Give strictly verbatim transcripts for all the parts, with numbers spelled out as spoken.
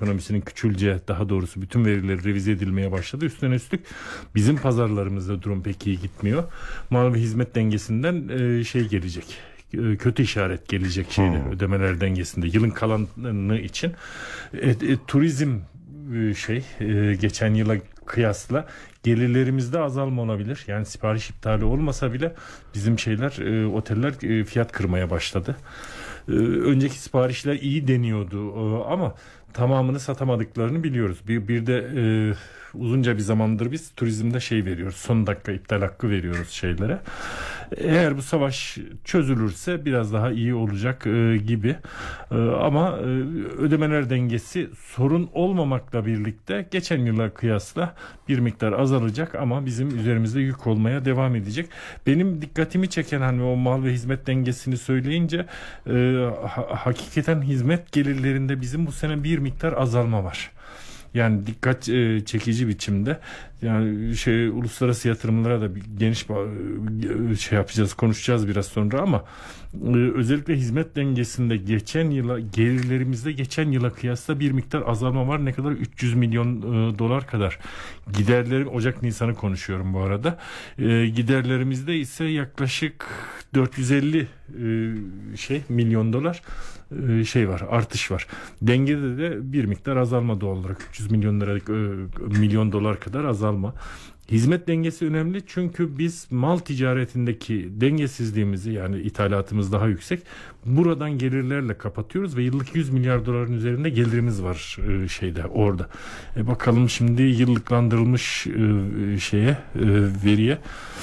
ekonomisinin küçülce, daha doğrusu bütün verileri revize edilmeye başladı. Üstüne üstlük bizim pazarlarımızda durum pek iyi gitmiyor. Mal ve hizmet dengesinden e, şey gelecek. Kötü işaret gelecek şeyde, hmm. ödemeler dengesinde yılın kalanı için. E, e, turizm e, şey e, geçen yıla kıyasla gelirlerimizde azalma olabilir. Yani sipariş iptali olmasa bile bizim şeyler e, oteller e, fiyat kırmaya başladı. E, önceki siparişler iyi deniyordu e, ama tamamını satamadıklarını biliyoruz. Bir, bir de e, uzunca bir zamandır biz turizmde şey veriyoruz. Son dakika iptal hakkı veriyoruz şeylere. Eğer bu savaş çözülürse biraz daha iyi olacak e, gibi. E, ama e, ödemeler dengesi sorun olmamakla birlikte geçen yıla kıyasla bir miktar azalacak ama bizim üzerimizde yük olmaya devam edecek. Benim dikkatimi çeken hani o mal ve hizmet dengesini söyleyince e, ha, hakikaten hizmet gelirlerinde bizim bu sene bir miktar azalma var. Yani dikkat e, çekici biçimde, yani şey uluslararası yatırımlara da bir geniş e, şey yapacağız, konuşacağız biraz sonra ama e, özellikle hizmet dengesinde geçen yıla gelirlerimizde geçen yıla kıyasla bir miktar azalma var. Ne kadar? üç yüz milyon e, dolar kadar. Giderlerim Ocak Nisan'ı konuşuyorum bu arada. E, giderlerimizde ise yaklaşık dört yüz elli e, şey milyon dolar e, şey var, artış var. Dengede de bir miktar azalma doğal olarak üç yüz milyon liralık e, milyon dolar kadar azalma. Hizmet dengesi önemli çünkü biz mal ticaretindeki dengesizliğimizi, yani ithalatımız daha yüksek, buradan gelirlerle kapatıyoruz ve yıllık yüz milyar doların üzerinde gelirimiz var e, şeyde orada. E bakalım şimdi yıllıklandırılmış e, şeye e, veriye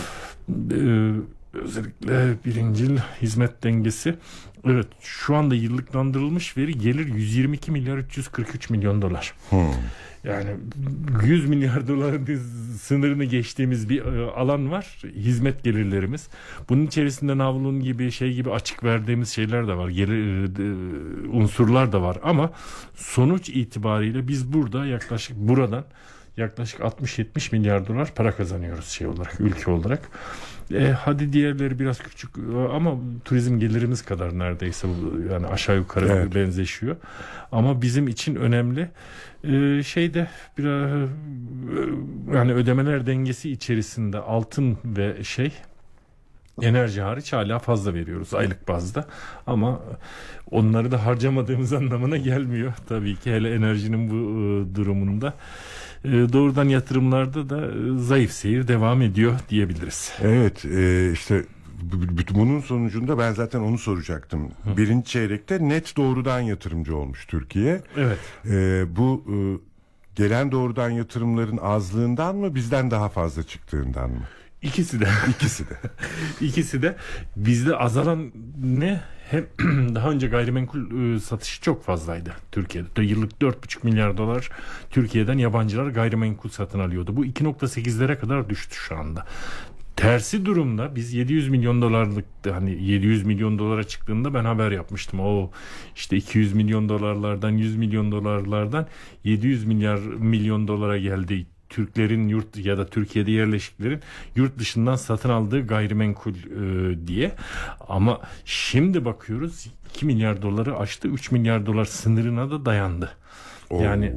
e, özellikle birincil hizmet dengesi. Evet, şu anda yıllıklandırılmış veri gelir yüz yirmi iki milyar üç yüz kırk üç milyon dolar. Hmm. Yani yüz milyar doların sınırını geçtiğimiz bir alan var. Hizmet gelirlerimiz. Bunun içerisinde navlun gibi şey gibi açık verdiğimiz şeyler de var. Gelir, unsurlar da var ama sonuç itibariyle biz burada yaklaşık buradan yaklaşık altmış yetmiş milyar dolar para kazanıyoruz şey olarak, ülke olarak. E, hadi diğerleri biraz küçük ama turizm gelirimiz kadar neredeyse, yani aşağı yukarı evet. benzeşiyor. Ama bizim için önemli e, şeyde biraz yani ödemeler dengesi içerisinde altın ve şey enerji hariç hala fazla veriyoruz aylık bazda ama onları da harcamadığımız anlamına gelmiyor tabii ki, hele enerjinin bu e, durumunda. Doğrudan yatırımlarda da zayıf seyir devam ediyor diyebiliriz. Evet, e, işte bunun sonucunda ben zaten onu soracaktım. Hı. Birinci çeyrekte net doğrudan yatırımcı olmuş Türkiye. Evet. E, bu e, gelen doğrudan yatırımların azlığından mı, bizden daha fazla çıktığından mı? İkisi de. İkisi de. İkisi de. Bizde azalan ne? Hem daha önce gayrimenkul e, satışı çok fazlaydı Türkiye'de. Yıllık dört buçuk milyar dolar Türkiye'den yabancılar gayrimenkul satın alıyordu. Bu iki nokta sekizlere kadar düştü şu anda. Tersi durumda biz yedi yüz milyon dolarlık, hani yedi yüz milyon dolara çıktığında ben haber yapmıştım. O işte iki yüz milyon dolarlardan, yüz milyon dolarlardan yedi yüz milyar milyon dolara geldi. Türklerin yurt ya da Türkiye'de yerleşiklerin yurt dışından satın aldığı gayrimenkul e, diye. Ama şimdi bakıyoruz iki milyar doları aştı, üç milyar dolar sınırına da dayandı. Oo. Yani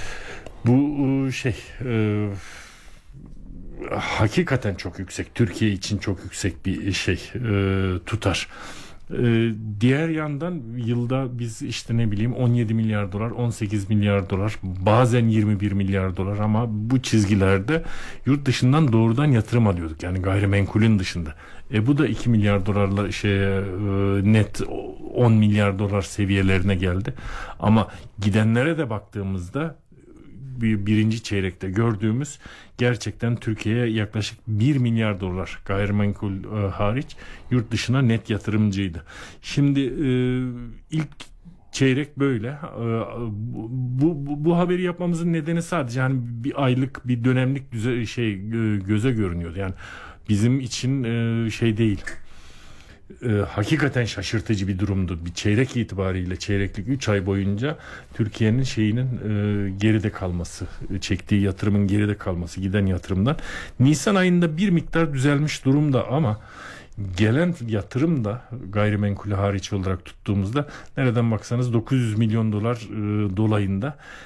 bu şey e, hakikaten çok yüksek. Türkiye için çok yüksek bir şey e, tutar. Ee, diğer yandan yılda biz işte ne bileyim on yedi milyar dolar, on sekiz milyar dolar, bazen yirmi bir milyar dolar ama bu çizgilerde yurt dışından doğrudan yatırım alıyorduk. Yani gayrimenkulün dışında. E bu da iki milyar dolarla şey e, net on milyar dolar seviyelerine geldi. Ama gidenlere de baktığımızda bir, birinci çeyrekte gördüğümüz gerçekten Türkiye'ye yaklaşık bir milyar dolar gayrimenkul e, hariç yurt dışına net yatırımcıydı. Şimdi e, ilk çeyrek böyle. E, bu, bu bu haberi yapmamızın nedeni sadece hani bir aylık, bir dönemlik düze, şey e, göze görünüyordu. Yani bizim için e, şey değil. E, hakikaten şaşırtıcı bir durumdu. Bir çeyrek itibariyle çeyreklik üç ay boyunca Türkiye'nin şeyinin e, geride kalması, çektiği yatırımın geride kalması, giden yatırımdan. Nisan ayında bir miktar düzelmiş durumda ama gelen yatırım da gayrimenkulü hariç olarak tuttuğumuzda nereden baksanız dokuz yüz milyon dolar e, dolayında.